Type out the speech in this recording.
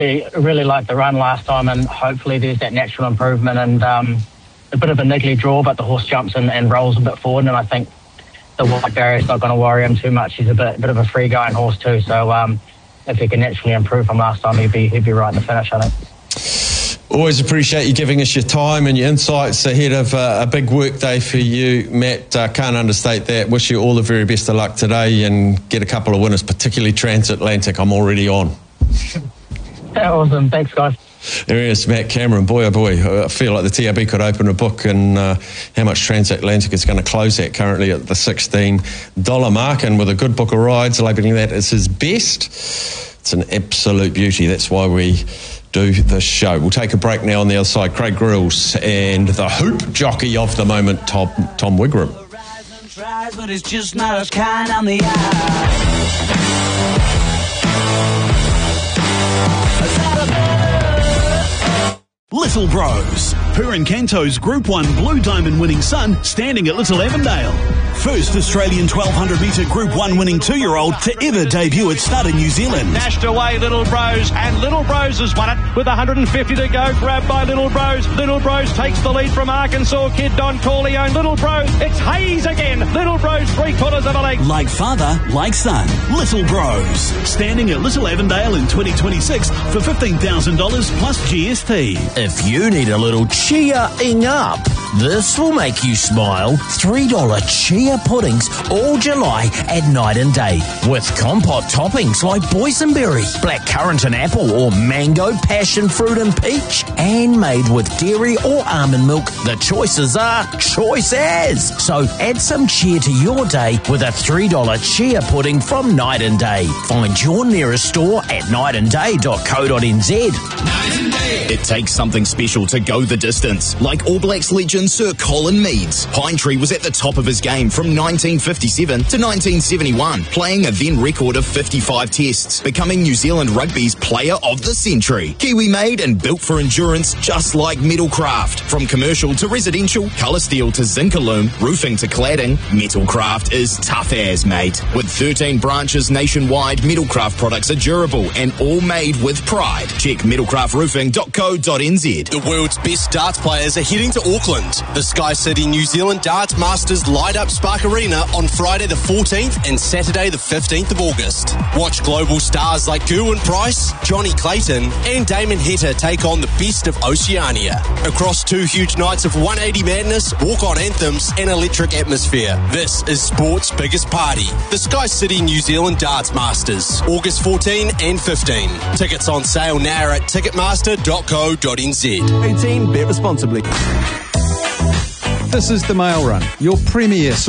He really liked the run last time, and hopefully there's that natural improvement and a bit of a niggly draw, but the horse jumps and rolls a bit forward, and I think the wide barrier's not going to worry him too much. He's a bit of a free-going horse too, so if he can naturally improve from last time, he'd be right in the finish, I think. Always appreciate you giving us your time and your insights ahead of a big work day for you, Matt. Can't understate that. Wish you all the very best of luck today and get a couple of winners, particularly Transatlantic. I'm already on. Awesome. Thanks, guys. There he is, Matt Cameron. Boy, oh boy, I feel like the TRB could open a book and how much Transatlantic is going to close at currently at the $16 mark, and with a good book of rides, labelling that as his best. It's an absolute beauty. That's why we do the show. We'll take a break now. On the other side, Craig Grills and the hoop jockey of the moment, Tom Wigram. But it's just not as kind on the eye. Little Bros. Purin Canto's Group 1 Blue Diamond winning son standing at Little Evandale. First Australian 1200 metre Group 1 winning 2-year-old to ever debut at stud in New Zealand. Dashed away Little Bros, and Little Bros has won it with 150 to go. Grabbed by Little Bros. Little Bros takes the lead from Arkansas Kid Don Corleone. Little Bros, it's Hayes again. Little Bros 3/4 of a leg. Like father, like son. Little Bros. Standing at Little Evandale in 2026 for $15,000 plus GST. If you need a little cheering up, this will make you smile. $3 chia puddings all July at Night and Day. With compote toppings like boysenberry, blackcurrant and apple, or mango, passion fruit and peach. And made with dairy or almond milk. The choices are choices. So add some cheer to your day with a $3 chia pudding from Night and Day. Find your nearest store at nightandday.co.nz. Night and Day. It takes something special to go the distance, like All Blacks legend Sir Colin Meads. Pine Tree was at the top of his game from 1957 to 1971, playing a then record of 55 tests, becoming New Zealand Rugby's Player of the Century. Kiwi made and built for endurance, just like Metalcraft. From commercial to residential, colour steel to zinc aluminum, roofing to cladding, Metalcraft is tough as, mate. With 13 branches nationwide, Metalcraft products are durable and all made with pride. Check metalcraftroofing.co.nz. The world's best darts players are heading to Auckland. The Sky City New Zealand Darts Masters light up Spark Arena on Friday the 14th and Saturday the 15th of August. Watch global stars like Gerwyn Price, Johnny Clayton and Damon Heta take on the best of Oceania. Across 2 huge nights of 180 madness, walk-on anthems and electric atmosphere. This is sport's biggest party. The Sky City New Zealand Darts Masters, August 14 and 15. Tickets on sale now at ticketmaster.co.nz. 18, bet responsibly. This is the Mail Run, your premier source